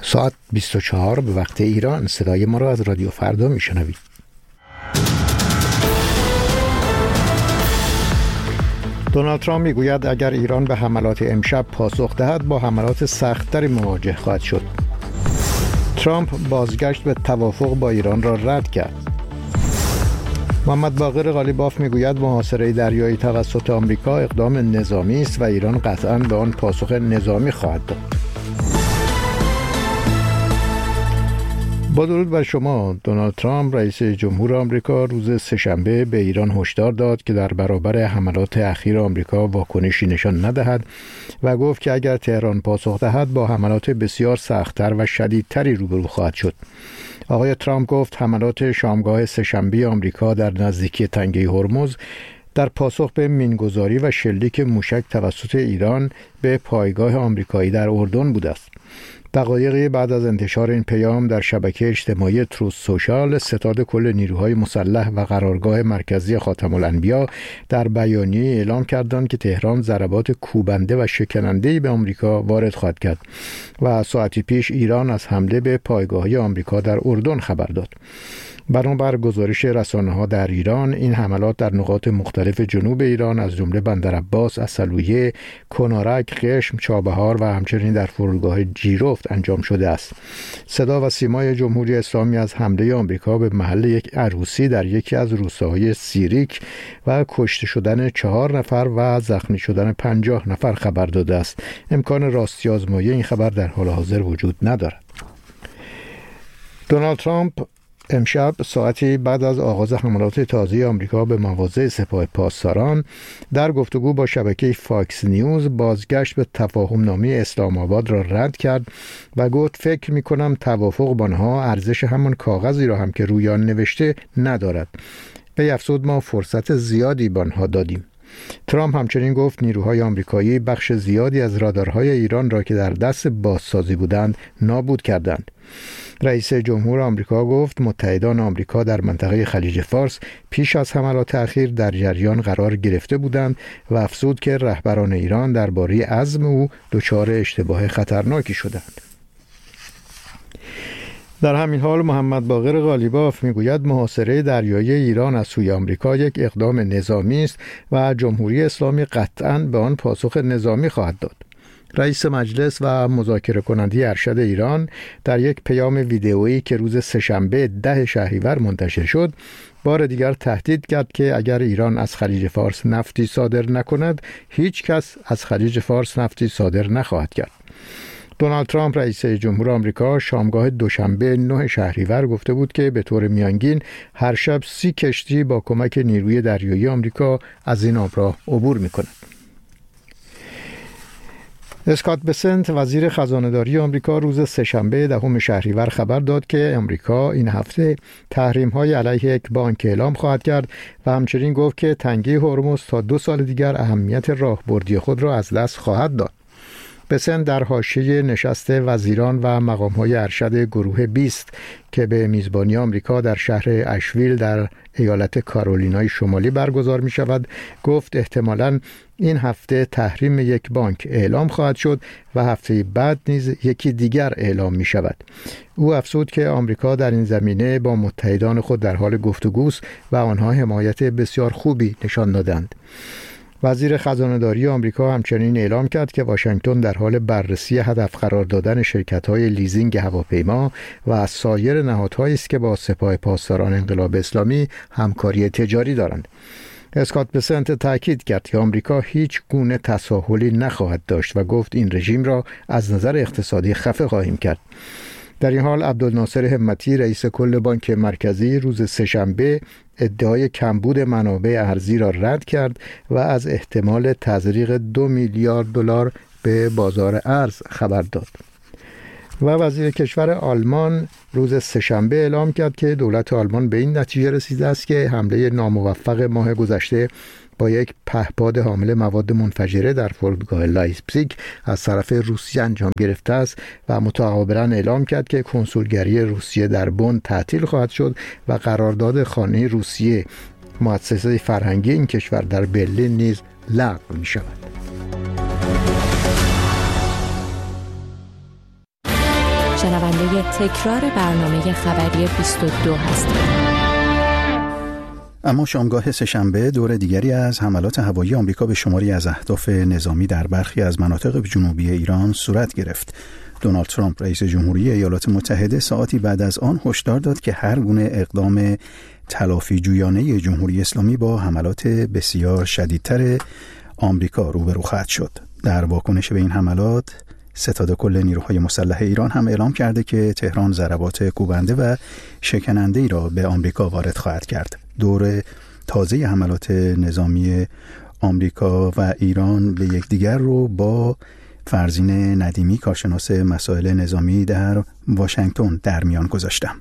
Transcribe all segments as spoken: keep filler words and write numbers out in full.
ساعت بیست و چهار به وقت ایران. صدای ما را از رادیو فردا میشنوید. دونالد ترامپ میگوید اگر ایران به حملات امشب پاسخ دهد با حملات سخت‌تری مواجه خواهد شد. ترامپ بازگشت به توافق با ایران را رد کرد. محمد باقر قالیباف میگوید محاصره دریایی توسط آمریکا اقدام نظامی است و ایران قطعاً به آن پاسخ نظامی خواهد داد. با درود بر شما. دونالد ترامپ رئیس جمهور آمریکا روز سه‌شنبه به ایران هشدار داد که در برابر حملات اخیر آمریکا واکنشی نشان ندهد و گفت که اگر تهران پاسخ دهد با حملات بسیار سخت‌تر و شدیدتری روبرو خواهد شد. آقای ترامپ گفت حملات شامگاه سه‌شنبه آمریکا در نزدیکی تنگه هرمز در پاسخ به مینگذاری و شلیک موشک توسط ایران به پایگاه آمریکایی در اردن بوده است. دقایقی بعد از انتشار این پیام در شبکه اجتماعی تروث سوشال، ستاد کل نیروهای مسلح و قرارگاه مرکزی خاتم الانبیا در بیانیه اعلام کردند که تهران ضربات کوبنده و شکننده‌ای به آمریکا وارد خواهد کرد و ساعتی پیش ایران از حمله به پایگاه‌های آمریکا در اردن خبر داد. بنابر گزارش رسانه‌ها در ایران، این حملات در نقاط مختلف جنوب ایران از جمله بندرعباس، عسلویه، کنارک، قشم، چابهار و همچنین در فرودگاه جیرفت انجام شده است. صدا و سیمای جمهوری اسلامی از حمله آمریکا به محل یک عروسی در یکی از روستاهای سیریک و کشته شدن چهار نفر و زخمی شدن پنجاه نفر خبر داده است. امکان راستی آزمایی این خبر در حال حاضر وجود ندارد. دونالد ترامپ امشب ساعتی بعد از آغاز حملات تازه آمریکا به مواضع سپاه پاسداران در گفتگو با شبکه فاکس نیوز بازگشت به تفاهم نامه اسلام آباد را رد کرد و گفت فکر می کنم توافق با آنها ارزش همان کاغذی را هم که روی آن نوشته ندارد. به افزود ما فرصت زیادی با آنها دادیم. ترامپ همچنین گفت نیروهای آمریکایی بخش زیادی از رادارهای ایران را که در دست بازسازی بودند نابود کردند. رئیس جمهور آمریکا گفت متحدان آمریکا در منطقه خلیج فارس پیش از حملات اخیر در جریان قرار گرفته بودند و افزود که رهبران ایران درباره عزم او دچار اشتباه خطرناکی شدند. در همین حال محمد باقر قالیباف میگوید محاصره دریایی ایران از سوی آمریکا یک اقدام نظامی است و جمهوری اسلامی قطعاً به آن پاسخ نظامی خواهد داد. رئیس مجلس و مذاکره کننده ارشد ایران در یک پیام ویدئویی که روز سه‌شنبه ده شهریور منتشر شد، بار دیگر تهدید کرد که اگر ایران از خلیج فارس نفتی صادر نکند، هیچ کس از خلیج فارس نفتی صادر نخواهد کرد. دونالد ترامپ رئیس جمهور آمریکا شامگاه دوشنبه نه شهریور گفته بود که به طور میانگین هر شب سی کشتی با کمک نیروی دریایی آمریکا از این آبراه عبور می‌کنند. اسکات بسنت وزیر خزانه‌داری آمریکا روز سه‌شنبه دهم شهریور خبر داد که آمریکا این هفته تحریم‌های علیه یک بانک اعلام خواهد کرد و همچنین گفت که تنگه هرمز تا دو سال دیگر اهمیت راهبردی خود را از دست خواهد داد. بسنت در حاشیه نشست وزیران و مقام‌های ارشد گروه بیست که به میزبانی آمریکا در شهر اشویل در ایالت کارولینای شمالی برگزار می شود گفت احتمالاً این هفته تحریم یک بانک اعلام خواهد شد و هفته بعد نیز یکی دیگر اعلام می شود. او افزود که آمریکا در این زمینه با متحدان خود در حال گفتگوست و آنها حمایت بسیار خوبی نشان دادند. وزیر خزانه‌داری آمریکا همچنین اعلام کرد که واشنگتن در حال بررسی هدف قرار دادن شرکت‌های لیزینگ هواپیما و سایر نهادهایی است که با سپاه پاسداران انقلاب اسلامی همکاری تجاری دارند. اسکات بسنت تاکید کرد که آمریکا هیچ گونه تساهلی نخواهد داشت و گفت این رژیم را از نظر اقتصادی خفه خواهیم کرد. در این حال عبدالناصر همتی رئیس کل بانک مرکزی روز سه‌شنبه ادعای کمبود منابع ارزی را رد کرد و از احتمال تزریق دو میلیارد دلار به بازار ارز خبر داد. و وزیر کشور آلمان روز سه‌شنبه اعلام کرد که دولت آلمان به این نتیجه رسیده است که حمله ناموفق ماه گذشته با یک پهپاد حامل مواد منفجره در فرودگاه لایپزیگ از طرف روسیه انجام گرفته است و متقابلا اعلام کرد که کنسولگری روسیه در بن تعطیل خواهد شد و قرارداد خانه روسیه مؤسسه فرهنگی این کشور در برلین نیز لغو می شود. شنونده تکرار برنامه خبری بیست و دو هستید. اما شامگاه سه‌شنبه دور دیگری از حملات هوایی آمریکا به شماری از اهداف نظامی در برخی از مناطق جنوبی ایران صورت گرفت. دونالد ترامپ رئیس جمهوری ایالات متحده ساعتی بعد از آن هشدار داد که هر گونه اقدام تلافی جویانه جمهوری اسلامی با حملات بسیار شدیدتر آمریکا روبرو خواهد شد. در واکنش به این حملات ستاد کل نیروهای مسلح ایران هم اعلام کرده که تهران ضربات کوبنده و شکننده ای را به آمریکا وارد خواهد کرد. دور تازه حملات نظامی آمریکا و ایران به یکدیگر رو با فرزین ندیمی کارشناس مسائل نظامی در واشنگتن در میان گذاشتم.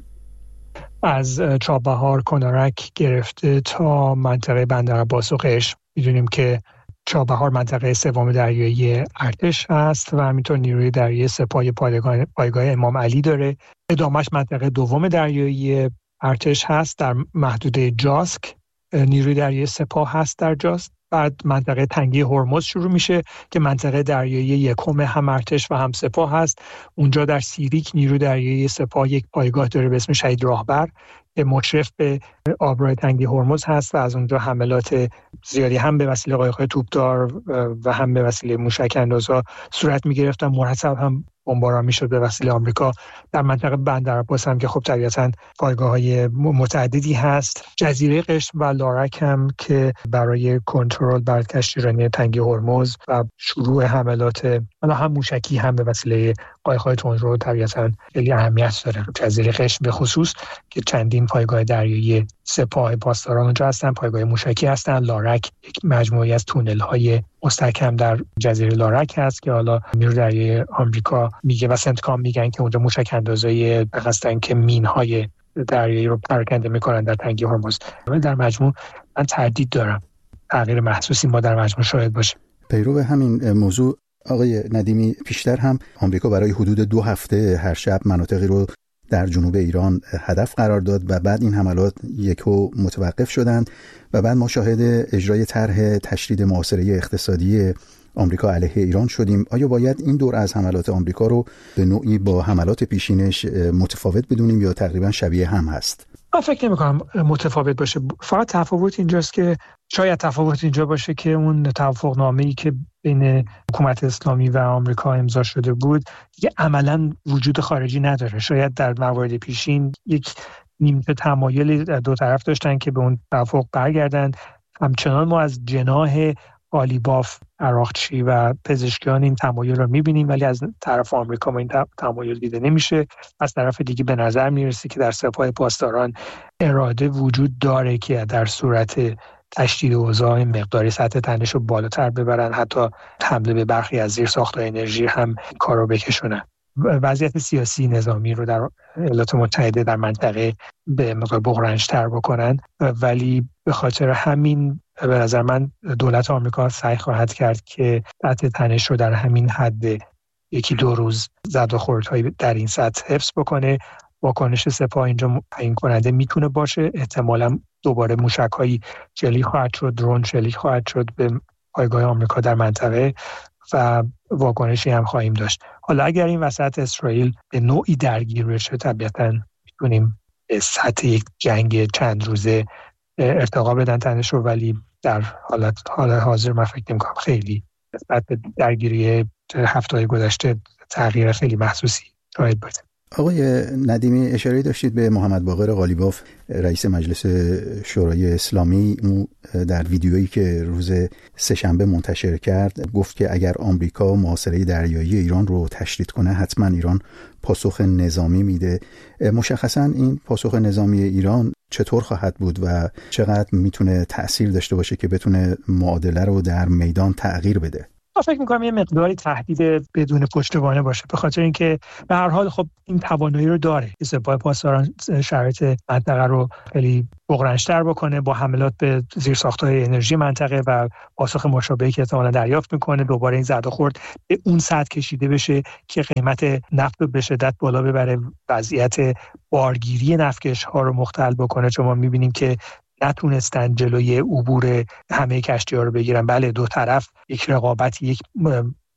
از چابهار کنارک گرفته تا منطقه بندرعباس و قشم میدونیم که چابهار منطقه سوم دریایی ارتش هست و همینطور نیروی دریایی سپاه پایگاه, پایگاه امام علی داره. ادامش منطقه دوم دریایی ارتش هست در محدوده جاسک، نیروی دریایی سپاه هست در جاسک. بعد منطقه تنگی هرمز شروع میشه که منطقه دریایی یکم هم ارتش و هم سپاه هست. اونجا در سیریک نیروی دریایی سپاه یک پایگاه داره به اسم شهید راهبر که مشرف به آبراه تنگی هرمز هست و از اونجا حملات زیادی هم به وسیله قایق‌های توپدار و هم به وسیله موشک اندازها صورت میگرفت و مرتب هم بمباران میشد به وسیله آمریکا. در منطقه بندرعباس هم که خب طبیعتاً پایگاه‌های متعددی هست. جزیره قشم و لارک هم که برای کنترل بر کشتیرانی تنگی هرمز و شروع حملات حالا هم موشکی هم به وسیله قایق‌های تندرو طبیعتاً خیلی اهمیت داره. جزیره قشم به خصوص که چندین پایگاه دریایی سپاه پاسداران اونجا هستن، پایگاه موشکی هستن. لارک یک مجموعه‌ای از تونل‌های مستحکم در جزیره لارک هست که حالا نیروی دریایی آمریکا میگه و سنتکام میگن که اونجا موشک اندازایی هستن که مین‌های دریایی رو پراکنده میکنن در تنگی هرمز. در مجموع من تردید دارم تغییر محسوسی ما در مجموع شاید باشه. پیرو همین موضوع آقای ندیمی، پیشتر هم آمریکا برای حدود دو هفته هر شب مناطقی رو در جنوب ایران هدف قرار داد و بعد این حملات یکو متوقف شدند و بعد ما شاهد اجرای طرح تشدید محاصره اقتصادی آمریکا علیه ایران شدیم. آیا باید این دور از حملات آمریکا رو به نوعی با حملات پیشینش متفاوت بدونیم یا تقریبا شبیه هم هست؟ من فکر نمی کنم متفاوت باشه. فقط تفاوت اینجاست که شاید تفاوت اینجا باشه که اون توافقنامه‌ای که بین حکومت اسلامی و آمریکا امضا شده بود دیگه عملاً وجود خارجی نداره. شاید در موارد پیشین یک نیمچه تمایل دو طرف داشتن که به اون توافق برگردند. همچنان ما از جناح قالیباف، عراقچی و پزشکیان این تمایل رو می‌بینیم، ولی از طرف آمریکا ما این تمایل دیده نمیشه. از طرف دیگه به نظر میرسه که در سپاه پاسداران اراده وجود داره که در صورت تشدید اوضاع مقداری سطح تنش رو بالاتر ببرن، حتی حمله به برخی از زیرساخت‌های انرژی هم کارو بکشونن. وضعیت سیاسی نظامی رو در ایالات متحده در منطقه به مقدار بحران‌تر بکنن، ولی به خاطر همین به نظر من دولت آمریکا سعی خواهد کرد که سطح تنش رو در همین حد یکی دو روز زد و خوردهای در این سطح حفظ بکنه. واکنش سپاه اینجا تعیین کننده میتونه باشه. احتمالاً دوباره موشک‌هایی شلیک خواهد شد، درون شلیک خواهد شد به پایگاه آمریکا در منطقه و واکنشی هم خواهیم داشت. حالا اگر این وسط اسرائیل به نوعی درگیر بشه، طبیعتاً میتونیم به سطح یک جنگ چند روزه ارتقا بدن تنش رو، ولی در حالت حال حاضر من فکر نمی‌کنم خیلی نسبت به درگیری هفته‌های گذشته تغییر خیلی محسوسی شاید باشه. آقای ندیمی، اشاره داشتید به محمد باقر قالیباف رئیس مجلس شورای اسلامی. او در ویدیویی که روز سه‌شنبه منتشر کرد گفت که اگر آمریکا محاصره دریایی ایران رو تشدید کنه حتما ایران پاسخ نظامی میده. مشخصاً این پاسخ نظامی ایران چطور خواهد بود و چقدر میتونه تأثیر داشته باشه که بتونه معادله رو در میدان تغییر بده؟ من فکر می‌کنم یه مقداری تهدید بدون پشتوانه باشه، به خاطر اینکه به هر حال خب این توانایی رو داره که سپاه پاسداران شرایط منطقه رو خیلی بغرنش‌تر بکنه با حملات به زیرساخت‌های انرژی منطقه و پاسخ مشابهی که احتمالاً دریافت می‌کنه. دوباره این زد و خورد به اون سطح کشیده بشه که قیمت نفت رو به شدت بالا ببره، وضعیت بارگیری نفتکش‌ها رو مختل بکنه. چون ما می‌بینیم که نتونستن جلوی عبور همه کشتی‌ها رو بگیرن. بله دو طرف یک رقابت، یک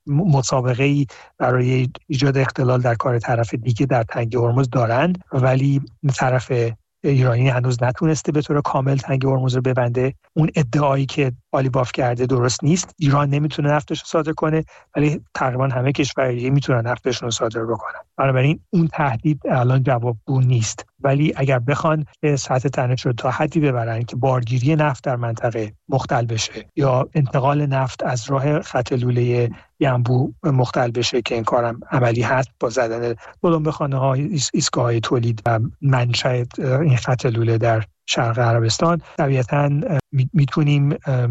مسابقه‌ای برای ایجاد اختلال در کار طرف دیگه در تنگه هرمز دارند، ولی طرف ایرانی هنوز نتونسته به طور کامل تنگه هرمز رو ببنده. اون ادعایی که قالیباف کرده درست نیست. ایران نمیتونه نفتش رو صادر کنه، ولی تقریبا همه کشورها میتونن نفتشون رو صادر بکنن. بنابراین اون تهدید الان جوابگو نیست، ولی اگر بخوان سطح تنش رو تا حدی ببرن که بارگیری نفت در منطقه مختل بشه یا انتقال نفت از راه خط لوله ینبوع مختل بشه که این کارم عملی هست با زدن بلوم خانه‌ها، ایستگاه‌های تولید و منشأ این خط لوله در شرق عربستان، طبیعتاً میتونیم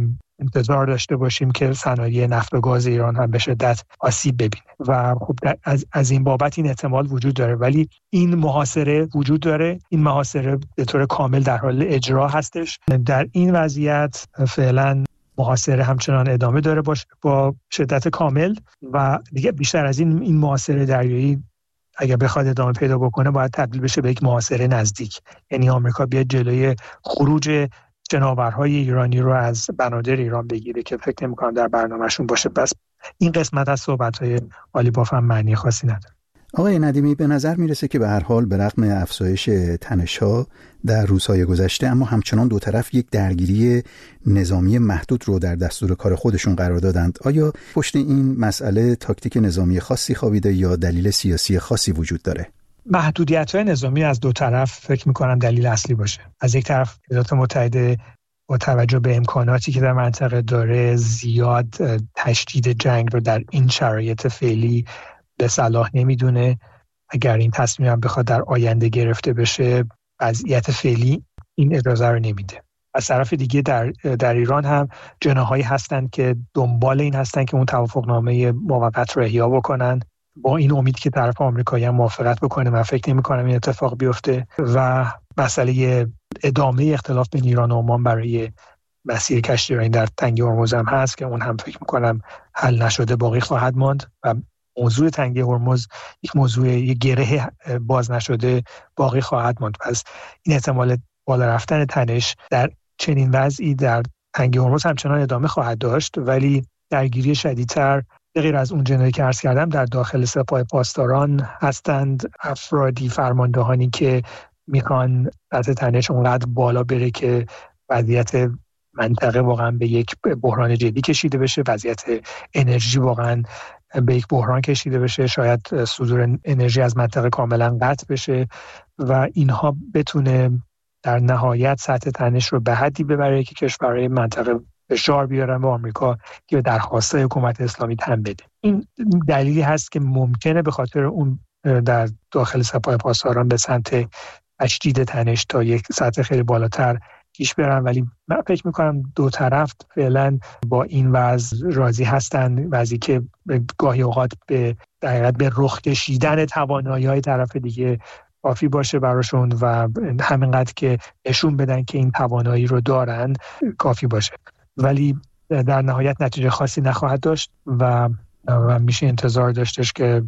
انتظار داشته باشیم که صنایع نفت و گاز ایران هم به شدت آسیب ببینه و خب از, از این بابت این احتمال وجود داره. ولی این محاصره وجود داره، این محاصره به طور کامل در حال اجرا هستش. در این وضعیت فعلا محاصره همچنان ادامه داره باشه با شدت کامل و دیگه بیشتر از این این محاصره دریایی اگر بخواد ادامه پیدا بکنه باید تبدیل بشه به یک محاصره نزدیک، یعنی آمریکا بیاد جلوی خروج شناورهای ایرانی رو از بنادر ایران بگیره که فکر نمی‌کنم در برنامه‌شون باشه. بس این قسمت از صحبت‌های قالیباف هم معنی خاصی نداره. آقای ندیمی، به نظر میرسه که به هر حال به رغم افزایش تنش‌ها در روزهای گذشته اما همچنان دو طرف یک درگیری نظامی محدود رو در دستور کار خودشون قرار دادند. آیا پشت این مسئله تاکتیک نظامی خاصی خوابیده یا دلیل سیاسی خاصی وجود داره؟ محدودیت‌های نظامی از دو طرف فکر می‌کنم دلیل اصلی باشه. از یک طرف ایالات متحده با توجه به امکاناتی که در منطقه داره زیاد تشدید جنگ رو در این شرایط فعلی به صلاح نمیدونه. اگر این تصمیم هم بخواد در آینده گرفته بشه، وضعیت فعلی این اجازه رو نمیده. از طرف دیگه در در ایران هم جناحایی هستند که دنبال این هستند که اون توافقنامه موقت رو احیا بکنن، با این امید که طرف آمریکایی هم موافقت بکنه. من فکر نمی‌کنم این اتفاق بیفته و مسئله ادامه اختلاف بین ایران و عمان برای مسیر کشتیرانی در تنگه هرمز هم هست که اون هم فکر می‌کنم حل نشده باقی خواهد ماند و موضوع تنگه هرمز یک موضوع یک گره باز نشده باقی خواهد ماند. پس این احتمال بالا رفتن تنش در چنین وضعی در تنگه هرمز همچنان ادامه خواهد داشت، ولی درگیری شدیدتر غیر از اون جنایی که عرض کردم در داخل سپاه پاسداران هستند، افرادی فرماندهانی که میخوان سطح تنش اونقدر بالا بره که وضعیت منطقه واقعا به یک بحران جدی کشیده بشه، وضعیت انرژی واقعا به یک بحران کشیده بشه، شاید صدور انرژی از منطقه کاملا قطع بشه و اینها بتونه در نهایت سطح تنش رو به حدی ببره که کشورهای منطقه فشار بیارن به آمریکا که درخواست حکومت اسلامی تن بده. این دلیلی هست که ممکنه به خاطر اون در داخل سپاه پاسداران به سمت تشدید تنش تا یک سطح خیلی بالاتر پیش برن، ولی من فکر میکنم دو طرف فعلا با این وضع راضی هستن، وضعی که گاهی اوقات به در حقیقت به رخ کشیدن توانایی‌های طرف دیگه کافی باشه براشون و همینقدر که نشون بدن که این توانایی رو دارن کافی باشه، ولی در نهایت نتیجه خاصی نخواهد داشت و و میشه انتظار داشتش که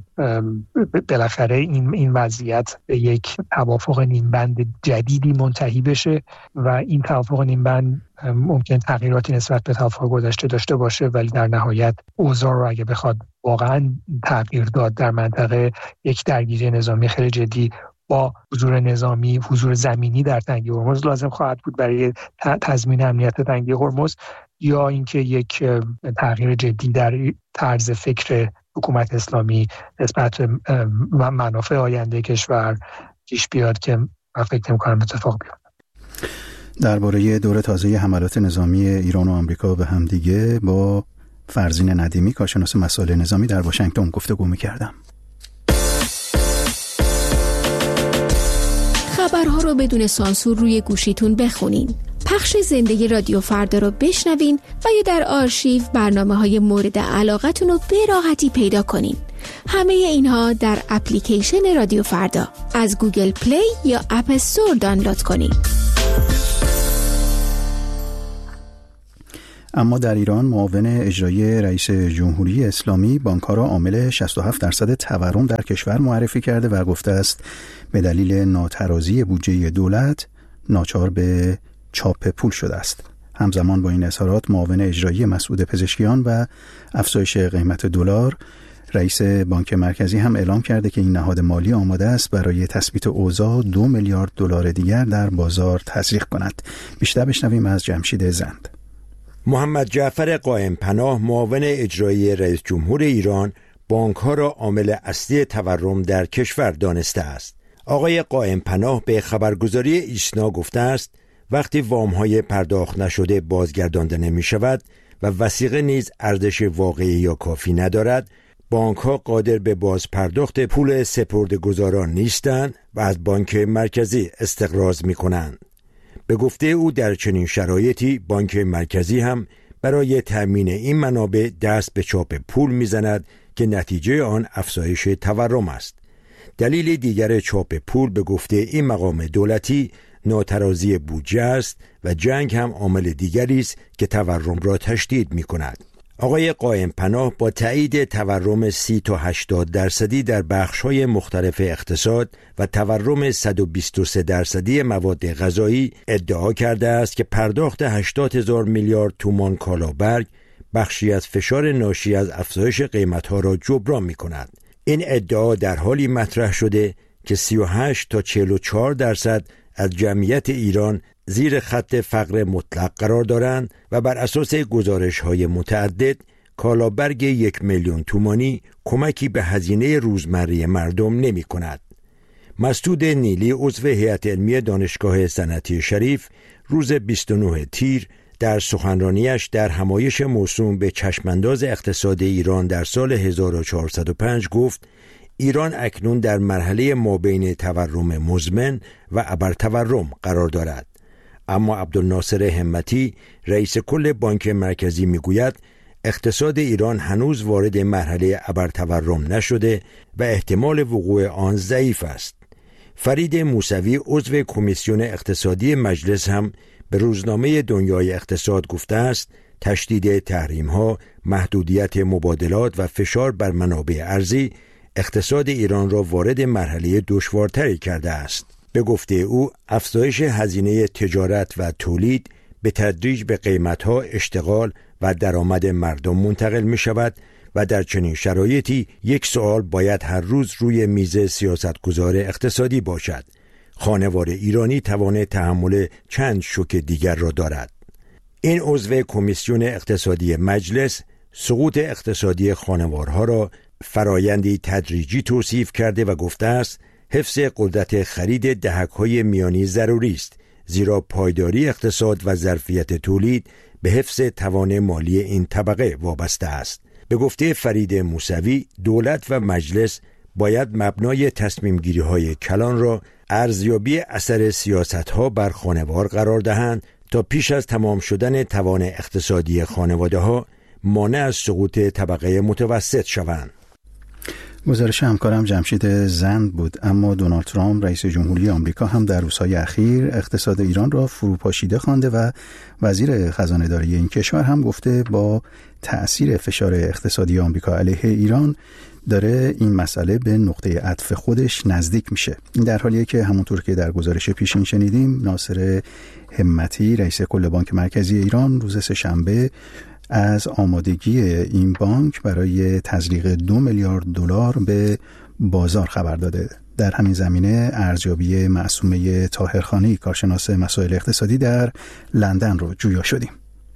بالاخره این این وضعیت به یک توافق نیمبند جدیدی منتهی بشه و این توافق نیمبند ممکن تغییراتی نسبت به توافق گذشته داشته باشه، ولی در نهایت اوضاع رو اگه بخواد واقعا تغییر داد در منطقه، یک درگیری نظامی خیلی جدی با حضور نظامی، حضور زمینی در تنگه هرمز لازم خواهد بود برای تضمین امنیت تنگه هرمز، یا اینکه یک تغییر جدی در طرز فکر حکومت اسلامی نسبت به منافع آینده کشور پیش بیاد که من فکر نمی‌کنم اتفاق بیفته. درباره دور تازه حملات نظامی ایران و آمریکا به همدیگه با فرزین ندیمی، کارشناس مسائل نظامی در واشنگتن گفتگو می‌کردم. خبرها رو بدون سانسور روی گوشیتون بخونین. پخش زنده رادیو فردا رو بشنوین و یا در آرشیو برنامه‌های مورد علاقتون رو به راحتی پیدا کنین. همه اینها در اپلیکیشن رادیو فردا از گوگل پلی یا اپ استور دانلود کنین. اما در ایران معاون اجرایی رئیس جمهوری اسلامی بانک‌ها را عامل شصت و هفت درصد تورم در کشور معرفی کرده و گفته است به دلیل ناترازی بودجه دولت ناچار به چاپ پول شده است. همزمان با این اظهارات معاون اجرایی مسعود پزشکیان و افزایش قیمت دلار، رئیس بانک مرکزی هم اعلام کرده که این نهاد مالی آماده است برای تثبیت اوضاع دو میلیارد دلار دیگر در بازار تزریق کند. بیشتر بشنویم از جمشید زند. محمد جعفر قائم پناه، معاون اجرایی رئیس جمهور ایران، بانک‌ها را عامل اصلی تورم در کشور دانسته است. آقای قائم پناه به خبرگزاری ایسنا گفته است وقتی وام‌های پرداخت نشده بازگردانده نمی‌شود و وثیقه نیز ارزش واقعی یا کافی ندارد، بانک‌ها قادر به باز پرداخت پول سپرده‌گذاران نیستند و از بانک مرکزی استقراض می‌کنند. به گفته او در چنین شرایطی بانک مرکزی هم برای تأمین این منابع دست به چاپ پول می‌زند که نتیجه آن افزایش تورم است. دلیل دیگر چاپ پول به گفته این مقام دولتی ناترازی بودجه است و جنگ هم عامل دیگری است که تورم را تشدید می‌کند. آقای قائم پناه با تایید تورم سی تا هشتاد درصدی در بخش‌های مختلف اقتصاد و تورم صد و بیست و سه درصدی مواد غذایی ادعا کرده است که پرداخت هشتاد هزار میلیارد تومان کالابرگ بخشی از فشار ناشی از افزایش قیمت‌ها را جبران می‌کند. این ادعا در حالی مطرح شده که سی و هشت تا چهل و چهار درصد از جمعیت ایران زیر خط فقر مطلق قرار دارند و بر اساس گزارش‌های متعدد کالابرگ یک میلیون تومانی کمکی به هزینه روزمره مردم نمی‌کند. مسعود نیلی، عضو هیئت علمی دانشگاه صنعتی شریف، روز بیست و نهم تیر در سخنرانیش در همایش موسوم به چشمانداز اقتصاد ایران در سال هزار و چهارصد و پنج گفت ایران اکنون در مرحله مابین تورم مزمن و ابرتورم قرار دارد. اما عبدالناصر همتی، رئیس کل بانک مرکزی میگوید اقتصاد ایران هنوز وارد مرحله ابرتورم نشده و احتمال وقوع آن ضعیف است. فرید موسوی، عضو کمیسیون اقتصادی مجلس، هم به روزنامه دنیای اقتصاد گفته است تشدید تحریم‌ها، محدودیت مبادلات و فشار بر منابع ارزی اقتصاد ایران را وارد مرحله دشوارتری کرده است. به گفته او افزایش هزینه تجارت و تولید به تدریج به قیمت‌ها، اشتغال و درآمد مردم منتقل می شود و در چنین شرایطی یک سوال باید هر روز روی میز سیاستگزار اقتصادی باشد: خانوار ایرانی توان تحمل چند شوک دیگر را دارد؟ این عضو کمیسیون اقتصادی مجلس سقوط اقتصادی خانوارها را فرایندی تدریجی توصیف کرده و گفته است حفظ قدرت خرید دهک‌های میانی ضروری است، زیرا پایداری اقتصاد و ظرفیت تولید به حفظ توان مالی این طبقه وابسته است. به گفته فرید موسوی، دولت و مجلس باید مبنای تصمیم گیری های کلان را ارزیابی اثر سیاست ها بر خانوار قرار دهند تا پیش از تمام شدن توان اقتصادی خانواده ها مانع از سقوط طبقه متوسط شوند. گزارش همکارم جمشید زند بود. اما دونالد ترامپ رئیس جمهوری آمریکا هم در روزهای اخیر اقتصاد ایران را فروپاشیده خوانده و وزیر خزانه داری این کشور هم گفته با تأثیر فشار اقتصادی آمریکا علیه ایران داره این مسئله به نقطه عطف خودش نزدیک میشه. این در حالیه که همونطور که در گزارش پیشین شنیدیم، ناصر همتی رئیس کل بانک مرکزی ایران روز سه‌شنبه از آمادگی این بانک برای تزریق دو میلیارد دلار به بازار خبر داده. در همین زمینه ارزیابی معصومه طاهرخانی، کارشناس مسائل اقتصادی در لندن رو جویا شدیم.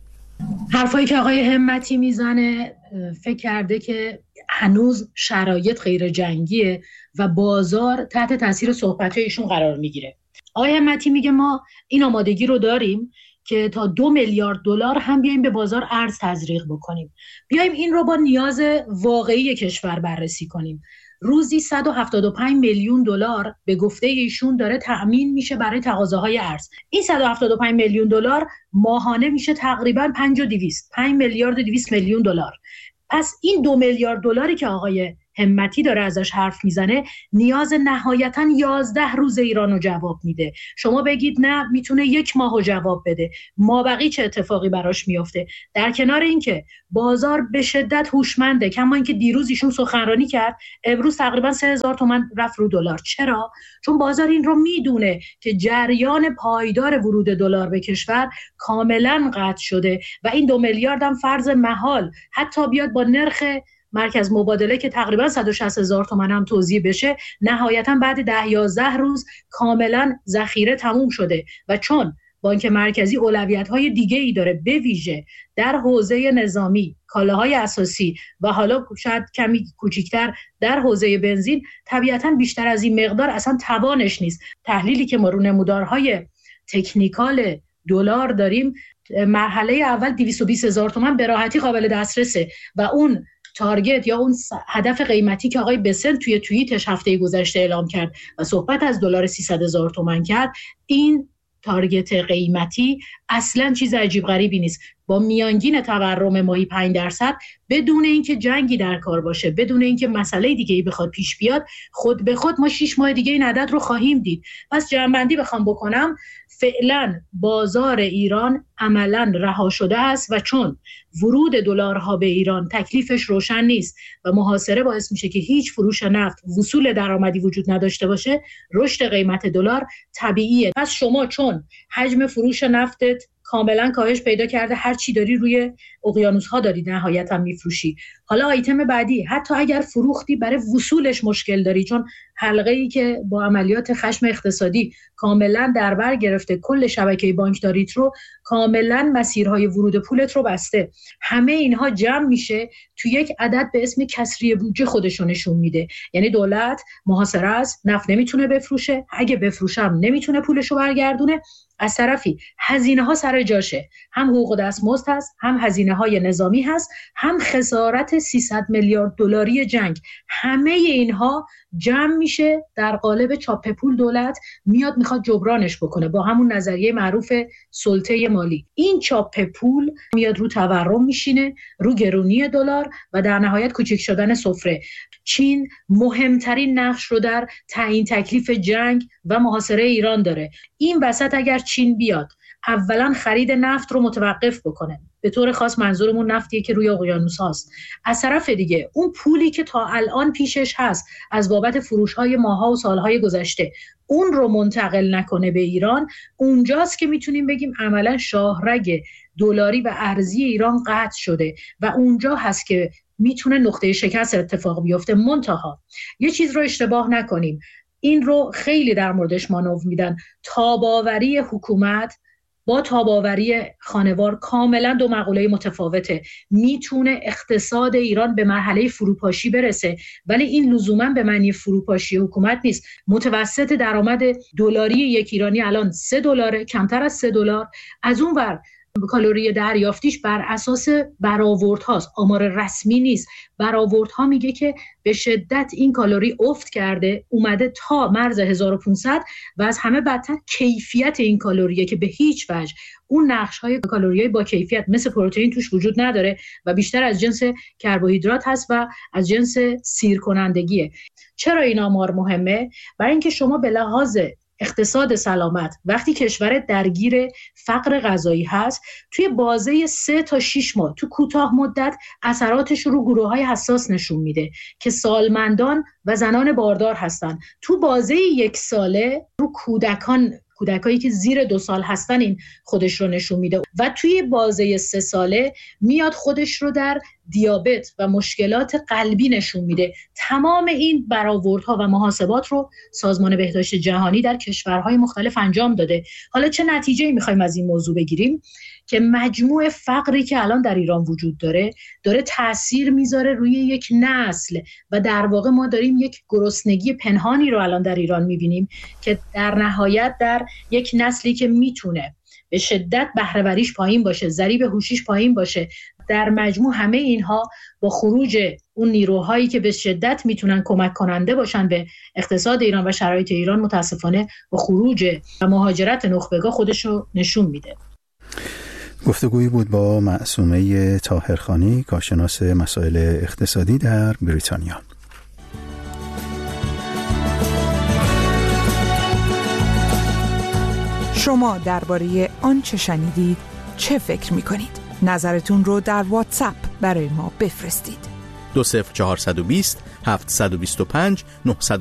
حرفایی که آقای همتی میزنه فکر کرده که هنوز شرایط غیر جنگیه و بازار تحت تاثیر صحبت‌های ایشون قرار میگیره. آقای همتی میگه ما این آمادگی رو داریم که تا دو میلیارد دلار هم بیایم به بازار ارز تزریق بکنیم. بیایم این رو با نیاز واقعی کشور بررسی کنیم. روزی صد و هفتاد و پنج میلیون دلار به گفته ایشون داره تأمین میشه برای تقاضاهای ارز. این صد و هفتاد و پنج میلیون دلار ماهانه میشه تقریباً پنج و دویست، پنج میلیارد و دویست میلیون دلار. پس این دو میلیارد دلاری که آقای همتی داره ازش حرف میزنه، نیاز نهایتاً یازده روز ایرانو جواب میده. شما بگید نه میتونه یک ماهو جواب بده، مابقی چه اتفاقی براش میفته؟ در کنار اینکه بازار به شدت هوشمنده، کما اینکه دیروز ایشون سخنرانی کرد، امروز تقریبا سه هزار تومان رفت رو دلار. چرا؟ چون بازار این رو میدونه که جریان پایدار ورود دلار به کشور کاملا قطع شده و این دو میلیارد هم فرض محال حتی بیاد با نرخ مرکز مبادله که تقریبا صد و شصت هزار تومان هم توزیع بشه، نهایتا بعد ده یازده روز کاملا ذخیره تموم شده. و چون بانک مرکزی اولویت‌های دیگه‌ای داره، به ویژه در حوزه نظامی، کالاهای اساسی و حالا شاید کمی کوچیک‌تر در حوزه بنزین، طبیعتاً بیشتر از این مقدار اصلا توانش نیست. تحلیلی که ما رو نمودارهای تکنیکال دلار داریم، مرحله اول دویست و بیست هزار تومان به راحتی قابل دسترسه و اون تارگت یا اون هدف قیمتی که آقای بسنت توی توییتش هفته گذشته اعلام کرد و صحبت از دلار سیصد هزار تومان کرد، این تارگت قیمتی اصلا چیز عجیب غریبی نیست. با میانگین تورم ماهی پنج درصد، بدون اینکه جنگی در کار باشه، بدون اینکه مسئله دیگه ای بخواد پیش بیاد، خود به خود ما شش ماه دیگه این عدد رو خواهیم دید. پس جمع‌بندی بخوام بکنم، فعلا بازار ایران عملاً رها شده است و چون ورود دلارها به ایران تکلیفش روشن نیست و محاصره باعث میشه که هیچ فروش نفت، وصول درآمدی وجود نداشته باشه، رشد قیمت دلار طبیعیه. پس شما چون حجم فروش نفتت کاملا کاهش پیدا کرده، هر چی داری روی اقیانوس ها داری نهایتا میفروشی. حالا آیتم بعدی، حتی اگر فروختی برای وصولش مشکل داری، چون حلقه ای که با عملیات خشم اقتصادی کاملا در بر گرفته کل شبکه بانکداریت رو، کاملا مسیرهای ورود پولت رو بسته. همه اینها جمع میشه تو یک عدد به اسم کسری بودجه خودشو نشون میده. یعنی دولت محاصره است، نفت نمیتونه بفروشه، اگه بفروشم نمیتونه پولشو برگردونه. از طرفی هزینه ها سر جاشه، هم حقوق دستمزد هست، هم هزینه های نظامی هست، هم خسارت سیصد میلیارد دلاری جنگ. همه اینها جمع میشه در قالب چاپ پول. دولت میاد میخواد جبرانش بکنه با همون نظریه معروف سلطه مالی. این چاپ پول میاد رو تورم میشینه، رو گرونی دلار و در نهایت کوچک شدن سفره. چین مهمترین نقش رو در تعیین تکلیف جنگ و محاصره ایران داره. این وسط اگر چین بیاد اولا خرید نفت رو متوقف بکنه، به طور خاص منظورمون نفتیه که روی اقیانوس هاست، از طرف دیگه اون پولی که تا الان پیشش هست از بابت فروش‌های ماها و سالهای گذشته، اون رو منتقل نکنه به ایران، اونجاست که میتونیم بگیم عملا شاهرگ دلاری و ارزی ایران قطع شده و اونجا هست که میتونه نقطه شکست اتفاق بیفته. منتها یه چیز رو اشتباه نکنیم، این رو خیلی در موردش مانور میدن، تاباوری حکومت با تاباوری خانوار کاملا دو مقوله متفاوته. میتونه اقتصاد ایران به مرحله فروپاشی برسه، ولی این لزوما به معنی فروپاشی حکومت نیست. متوسط درآمد دلاری یک ایرانی الان سه دلاره، کمتر از سه دلار. از اون ور کالری دریافتیش بر اساس برآوردهاست، آمار رسمی نیست. برآوردها میگه که به شدت این کالری افت کرده، اومده تا مرز هزار و پانصد و از همه بدتر کیفیت این کالریه که به هیچ وجه اون نقش‌های کالریای با کیفیت مثل پروتئین توش وجود نداره و بیشتر از جنس کربوهیدرات هست و از جنس سیر کنندگیه. چرا این آمار مهمه؟ برای اینکه شما به لحاظ اقتصاد سلامت وقتی کشور درگیر فقر غذایی هست، توی بازه سه تا شش ماه تو کوتاه مدت اثراتش رو گروه‌های حساس نشون میده که سالمندان و زنان باردار هستن. تو بازه یک ساله رو کودکان کودکایی که زیر دو سال هستن این خودش رو نشون میده و توی بازه سه ساله میاد خودش رو در دیابت و مشکلات قلبی نشون میده. تمام این برآوردها و محاسبات رو سازمان بهداشت جهانی در کشورهای مختلف انجام داده. حالا چه نتیجه‌ای می‌خوایم از این موضوع بگیریم؟ که مجموع فقری که الان در ایران وجود داره داره تأثیر میذاره روی یک نسل و در واقع ما داریم یک گرسنگی پنهانی رو الان در ایران میبینیم که در نهایت در یک نسلی که میتونه به شدت بهره‌وریش پایین باشه، ضریب هوشیش پایین باشه، در مجموع همه اینها با خروج اون نیروهایی که به شدت میتونن کمک کننده باشن به اقتصاد ایران و شرایط ایران، متاسفانه با خروج و مهاجرت نخبگاه خودش رو نشون میده. گفتگویی بود با معصومه طاهرخانی، کارشناس مسائل اقتصادی در بریتانیا. شما درباره آنچه شنیدید چه فکر می کنید؟ نظرتون رو در واتساپ برای ما بفرستید. دو صفر چهارصد و بیست هفتصد و بیست و پنج نهصد